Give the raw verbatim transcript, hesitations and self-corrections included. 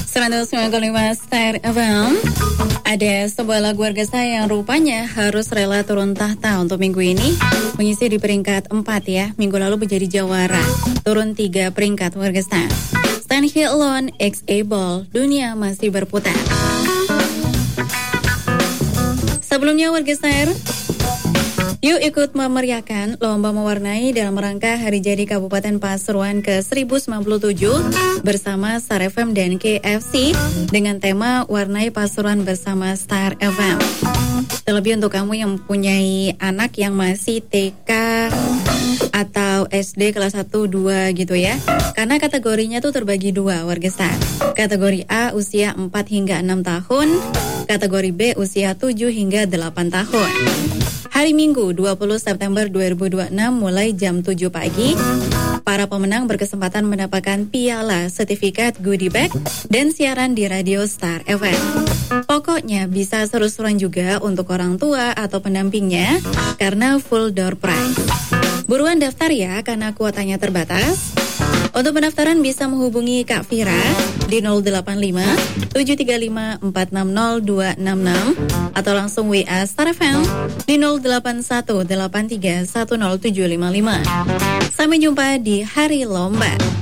seratus sembilan koma lima Star F M. Ada sebuah lagu warga saya yang rupanya harus rela turun tahta untuk minggu ini, mengisi di peringkat empat ya. Minggu lalu menjadi jawara, turun tiga peringkat warga saya. Stand Here Alone, X-Able, Dunia Masih Berputar. Sebelumnya warga saya, yuk ikut memeriahkan lomba mewarnai dalam rangka Hari Jadi Kabupaten Pasuruan ke seribu sembilan puluh tujuh bersama Star F M dan K F C dengan tema Warnai Pasuruan bersama Star F M. Terlebih untuk kamu yang mempunyai anak yang masih T K atau S D kelas satu dua gitu ya. Karena kategorinya tuh terbagi dua warga Star. Kategori A usia empat hingga enam tahun, kategori B usia tujuh hingga delapan tahun. Hari Minggu dua puluh September dua ribu dua puluh enam mulai jam tujuh pagi, para pemenang berkesempatan mendapatkan piala, sertifikat, goodie bag, dan siaran di Radio Star F M. Pokoknya bisa seru-seruan juga untuk orang tua atau pendampingnya karena full door prize. Buruan daftar ya karena kuotanya terbatas. Untuk pendaftaran bisa menghubungi Kak Vira di nol delapan lima tujuh tiga lima empat enam nol dua enam enam atau langsung W A Star F M di nol delapan satu delapan tiga satu nol tujuh lima lima. Sampai jumpa di hari lomba.